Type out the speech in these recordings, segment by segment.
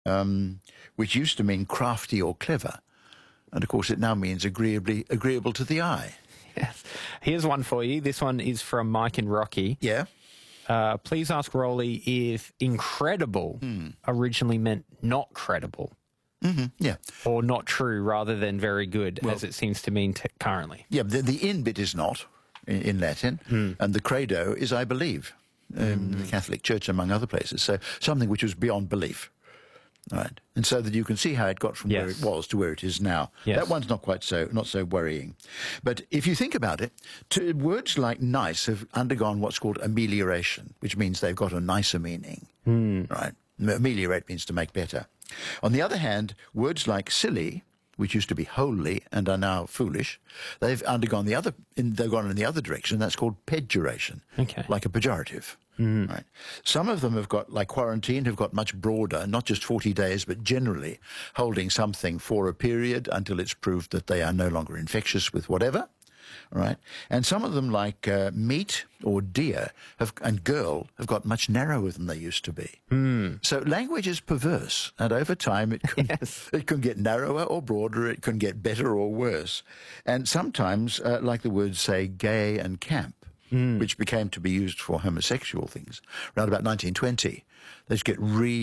which used to mean crafty or clever. And, of course, it now means agreeable to the eye. Yes. Here's one for you. This one is from Mike and Rocky. Yeah? Please ask Rolly if incredible originally meant not credible. Yeah. Or not true rather than very good, as it seems to mean currently. Yeah, the in bit is not in Latin, and the credo is I believe in the Catholic Church, among other places. So something which was beyond belief. Right, and so that you can see how it got from where it was to where it is now. Yes. That one's not so worrying. But if you think about it, words like nice have undergone what's called amelioration, which means they've got a nicer meaning. Right, ameliorate means to make better. On the other hand, words like silly, which used to be holy and are now foolish, they've undergone they've gone in the other direction. That's called pejoration, like a pejorative. Right. Some of them have got, like quarantine, have got much broader, not just 40 days, but generally holding something for a period until it's proved that they are no longer infectious with whatever. Right. And some of them, like meat or deer and girl, have got much narrower than they used to be. So language is perverse, and over time it can get narrower or broader, it can get better or worse. And sometimes, like the words, say, gay and camp, which became to be used for homosexual things around about 1920. They just get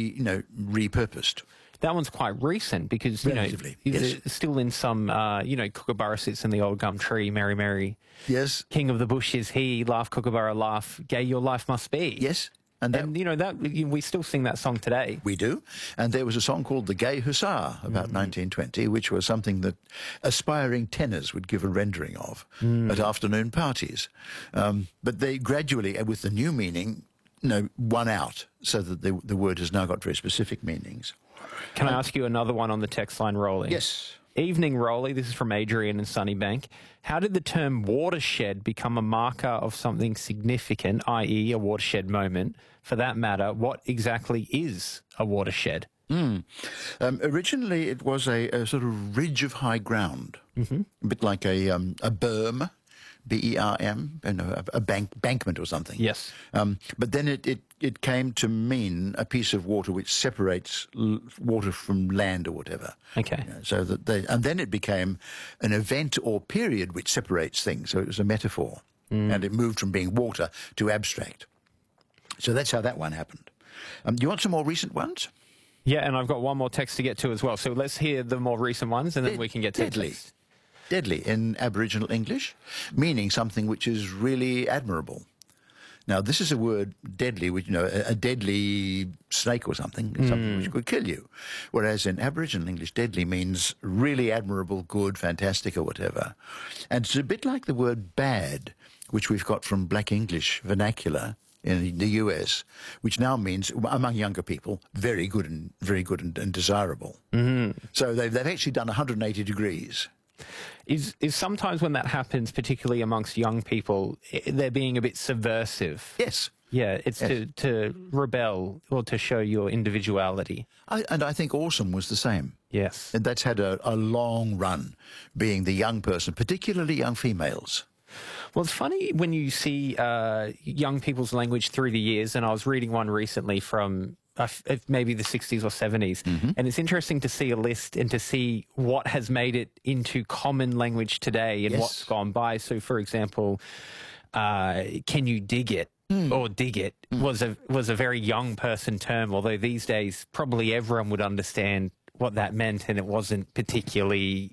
repurposed. That one's quite recent because, it's still in some, Kookaburra sits in the old gum tree, Mary, Mary. Yes. King of the bush is he, laugh, Kookaburra, laugh, gay your life must be. Yes. And we still sing that song today. We do. And there was a song called The Gay Hussar about 1920, which was something that aspiring tenors would give a rendering of at afternoon parties. But they gradually, with the new meaning, won out so that the word has now got very specific meanings. Can I ask you another one on the text line, Rolly? Yes. Evening, Rolly. This is from Adrian in Sunnybank. How did the term watershed become a marker of something significant, i.e. a watershed moment? For that matter, what exactly is a watershed? Originally, it was a sort of ridge of high ground, a bit like a berm, B-E-R-M, a bankment or something. Yes. But then it came to mean a piece of water which separates water from land or whatever. Okay. So that and then it became an event or period which separates things. So it was a metaphor, and it moved from being water to abstract. So that's how that one happened. Do you want some more recent ones? Yeah, and I've got one more text to get to as well. So let's hear the more recent ones, and then we can get to deadly. Deadly in Aboriginal English, meaning something which is really admirable. Now, this is a word, deadly, which, a deadly snake or something which could kill you. Whereas in Aboriginal English, deadly means really admirable, good, fantastic, or whatever. And it's a bit like the word bad, which we've got from Black English vernacular in the US, which now means, among younger people, very good and desirable. So they've actually done 180 degrees. Is sometimes when that happens, particularly amongst young people, they're being a bit subversive. Yes. Yeah, it's to rebel or to show your individuality. And I think awesome was the same. Yes. And that's had a long run, being the young person, particularly young females. Well, it's funny when you see young people's language through the years, and I was reading one recently from maybe the 60s or 70s, and it's interesting to see a list and to see what has made it into common language today and what's gone by. So, for example, can you dig it? Or dig it was a very young person term, although these days probably everyone would understand what that meant, and it wasn't particularly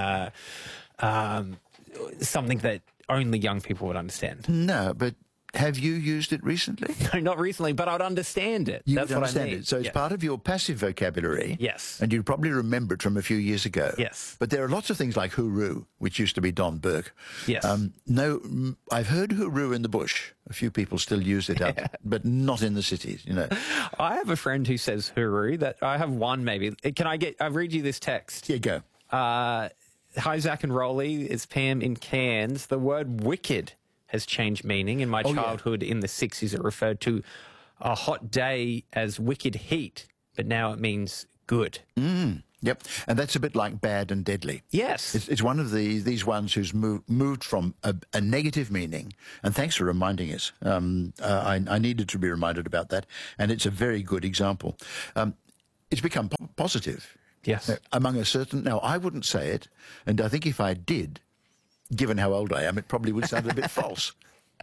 something that only young people would understand. No, but have you used it recently? No, not recently, but I'd understand it. That's what I mean. So it's part of your passive vocabulary. Yes. And you'd probably remember it from a few years ago. Yes. But there are lots of things like hooroo, which used to be Don Burke. Yes. No, I've heard hooroo in the bush. A few people still use it but not in the cities, I have a friend who says hooroo. That I have one maybe. I'll read you this text. Yeah, go. Hi, Zach and Rolly. It's Pam in Cairns. The word wicked has changed meaning. In my childhood in the 60s, it referred to a hot day as wicked heat, but now it means good. Yep, and that's a bit like bad and deadly. Yes. It's one of these ones who's moved from a negative meaning, and thanks for reminding us. I needed to be reminded about that, and it's a very good example. it's become positive. Yes. Among a certain... Now, I wouldn't say it, and I think if I did, given how old I am, it probably would sound a bit false.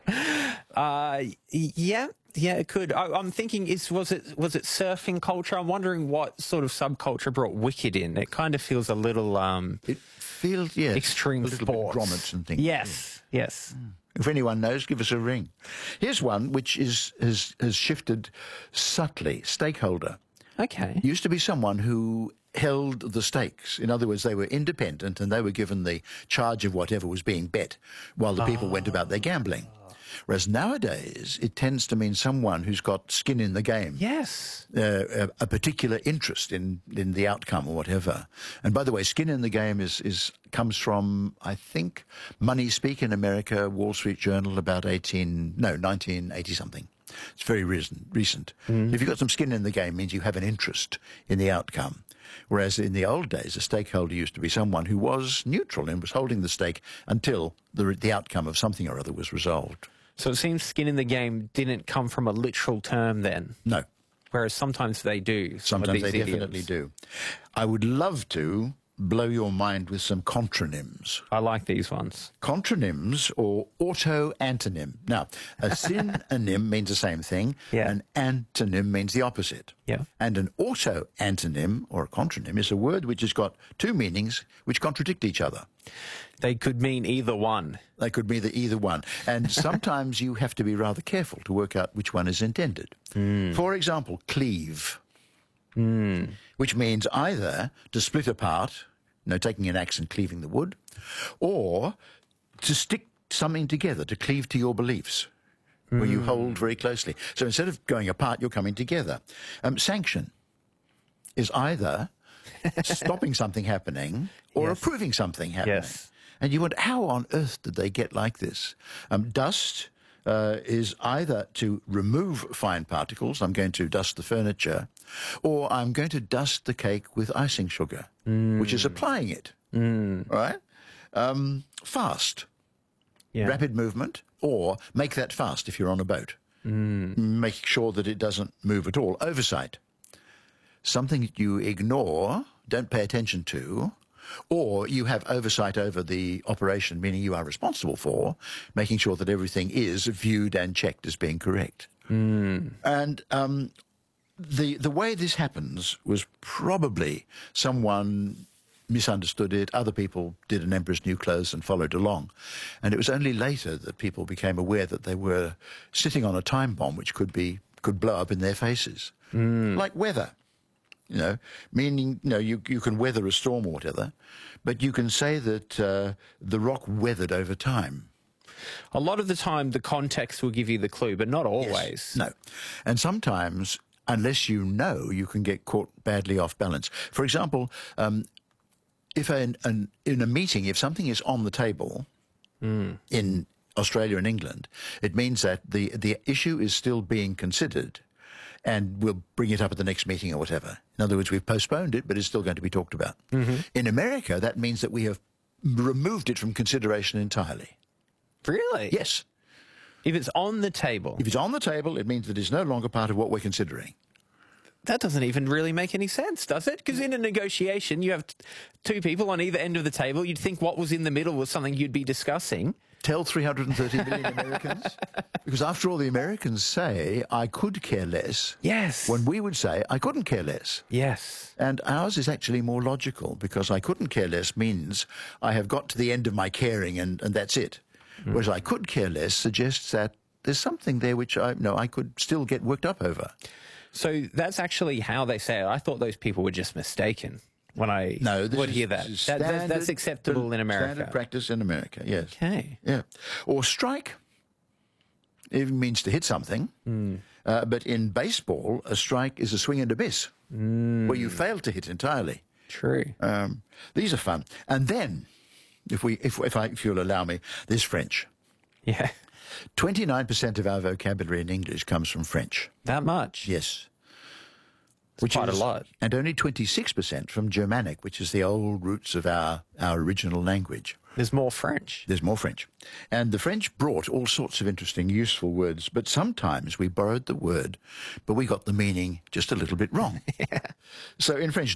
Yeah, it could. I'm thinking, was it surfing culture? I'm wondering what sort of subculture brought wicket in. It kind of feels a little It feels, yes, extreme a little sports. bit grommets and things. Yes. If anyone knows, give us a ring. Here's one which has shifted subtly. Stakeholder. Okay. Used to be someone who held the stakes. In other words, they were independent and they were given the charge of whatever was being bet while the people went about their gambling. Whereas nowadays, it tends to mean someone who's got skin in the game. Yes. A particular interest in the outcome or whatever. And by the way, skin in the game comes from, I think, Money Speak in America, Wall Street Journal, about 1980-something. It's very recent. If you've got some skin in the game, it means you have an interest in the outcome. Whereas in the old days, a stakeholder used to be someone who was neutral and was holding the stake until the outcome of something or other was resolved. So it seems skin in the game didn't come from a literal term then. No. Whereas sometimes they do. Sometimes they definitely do. I would love to blow your mind with some contronyms. I like these ones. Contronyms or auto-antonym. Now, a synonym means the same thing. Yeah. An antonym means the opposite. Yeah. And an auto-antonym or a contronym is a word which has got two meanings which contradict each other. They could mean either one. They could be either one. And sometimes you have to be rather careful to work out which one is intended. For example, cleave, which means either to split apart, taking an axe and cleaving the wood, or to stick something together, to cleave to your beliefs, where you hold very closely. So instead of going apart, you're coming together. Sanction is either stopping something happening or approving something happening. Yes. And you wonder, how on earth did they get like this? Dust is either to remove fine particles, I'm going to dust the furniture, or I'm going to dust the cake with icing sugar, which is applying it, right? Fast, rapid movement, or make that fast if you're on a boat. Make sure that it doesn't move at all. Oversight, something that you ignore, don't pay attention to, or you have oversight over the operation, meaning you are responsible for making sure that everything is viewed and checked as being correct. And the way this happens was probably someone misunderstood it, other people did an emperor's new clothes and followed along. And it was only later that people became aware that they were sitting on a time bomb which could blow up in their faces. Like weather. Meaning, you can weather a storm or whatever, but you can say that the rock weathered over time. A lot of the time, the context will give you the clue, but not always. Yes. No. And sometimes, unless you know, you can get caught badly off balance. For example, if in a meeting, if something is on the table in Australia and England, it means that the issue is still being considered, and we'll bring it up at the next meeting or whatever. In other words, we've postponed it, but it's still going to be talked about. In America, that means that we have removed it from consideration entirely. Really? Yes. If it's on the table. If it's on the table, it means that it's no longer part of what we're considering. That doesn't even really make any sense, does it? Because in a negotiation, you have two people on either end of the table. You'd think what was in the middle was something you'd be discussing. Tell 330 million Americans. Because after all, the Americans say, I could care less. Yes. When we would say, I couldn't care less. Yes. And ours is actually more logical, because I couldn't care less means I have got to the end of my caring and that's it. Whereas I could care less suggests that there's something there which I could still get worked up over. So that's actually how they say it. I thought those people were just mistaken when I would hear that. That's acceptable in America. Standard practice in America, yes. Okay. Yeah. Or strike. It means to hit something. But in baseball, a strike is a swing and a miss, where you fail to hit entirely. True. These are fun. And then, if you'll allow me, there's French. Yeah. 29% of our vocabulary in English comes from French. That much? Yes. Which is quite a lot. And only 26% from Germanic, which is the old roots of our original language. There's more French. There's more French. And the French brought all sorts of interesting, useful words, but sometimes we borrowed the word, but we got the meaning just a little bit wrong. So in French,